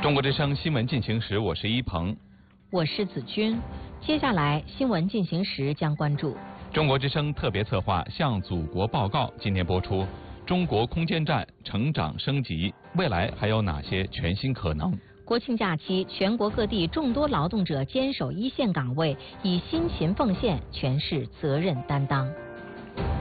中国之声新闻进行时，我是一鹏， 我是子君。接下来新闻进行时将关注中国之声特别策划《向祖国报告》，今天播出中国空间站成长升级，未来还有哪些全新可能？ 国庆假期，全国各地众多劳动者坚守一线岗位，以辛勤奉献诠释责任担当。